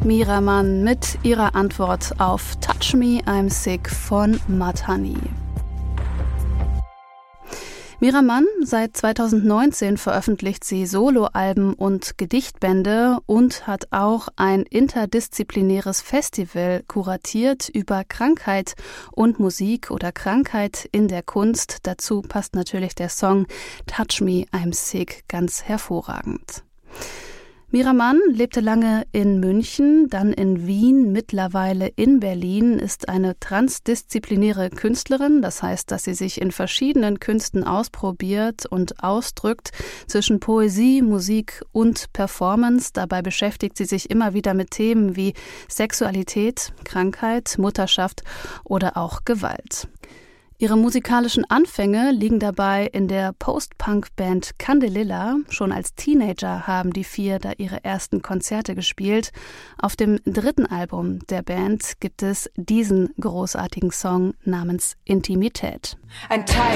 Mira Mann mit ihrer Antwort auf Touch Me, I'm Sick von Mudhoney. Mira Mann, seit 2019 veröffentlicht sie Soloalben und Gedichtbände und hat auch ein interdisziplinäres Festival kuratiert über Krankheit und Musik oder Krankheit in der Kunst. Dazu passt natürlich der Song Touch Me, I'm Sick ganz hervorragend. Mira Mann lebte lange in München, dann in Wien, mittlerweile in Berlin, ist eine transdisziplinäre Künstlerin. Das heißt, dass sie sich in verschiedenen Künsten ausprobiert und ausdrückt, zwischen Poesie, Musik und Performance. Dabei beschäftigt sie sich immer wieder mit Themen wie Sexualität, Krankheit, Mutterschaft oder auch Gewalt. Ihre musikalischen Anfänge liegen dabei in der Post-Punk-Band Candelilla. Schon als Teenager haben die vier da ihre ersten Konzerte gespielt. Auf dem 3. Album der Band gibt es diesen großartigen Song namens Intimität. Ein Teil